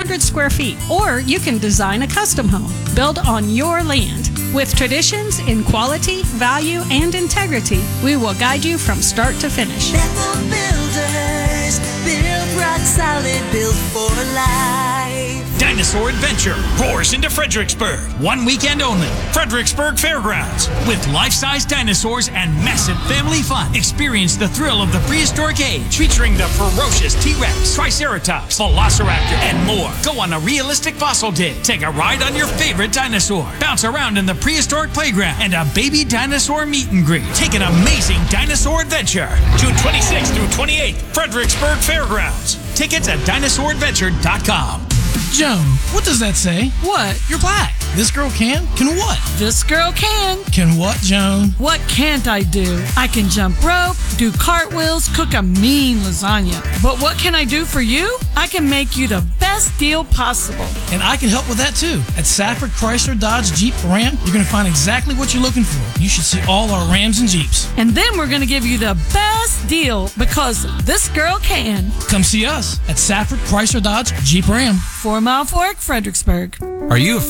100 square feet, or you can design a custom home built on your land. With traditions in quality, value, and integrity, we will guide you from start to finish. Bethel Builders, built rock solid, built for life. Dinosaur Adventure roars into Fredericksburg. 1 weekend only. Fredericksburg Fairgrounds. With life-size dinosaurs and massive family fun. Experience the thrill of the prehistoric age. Featuring the ferocious T-Rex, Triceratops, Velociraptor, and more. Go on a realistic fossil dig. Take a ride on your favorite dinosaur. Bounce around in the prehistoric playground. And a baby dinosaur meet and greet. Take an amazing dinosaur adventure. June 26th through 28th. Fredericksburg Fairgrounds. Tickets at DinosaurAdventure.com. Joan, what does that say? What? You're black. This girl can? Can what? This girl can. Can what, Joan? What can't I do? I can jump rope, do cartwheels, cook a mean lasagna. But what can I do for you? I can make you the best deal possible. And I can help with that too. At Safford Chrysler Dodge Jeep Ram, you're going to find exactly what you're looking for. You should see all our Rams and Jeeps. And then we're going to give you the best deal because this girl can. Come see us at Safford Chrysler Dodge Jeep Ram. 4 Mile Fork, Fredericksburg. Are you a